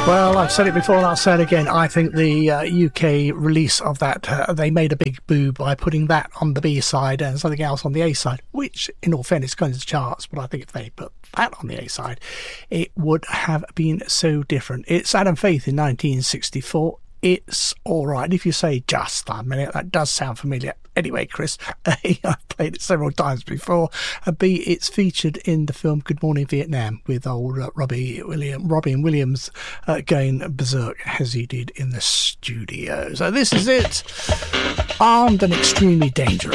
Well, I've said it before and I'll say it again. I think the UK release of that, they made a big boo by putting that on the B side and something else on the A side, which, in all fairness, goes to the charts. But I think if they put that on the A side, it would have been so different. It's Adam Faith in 1964. It's all right. If you say just a minute, that does sound familiar. Anyway, Chris, A, I've played it several times before. B, it's featured in the film Good Morning Vietnam with old Robin Williams going berserk as he did in the studio. So this is it. Armed and Extremely Dangerous.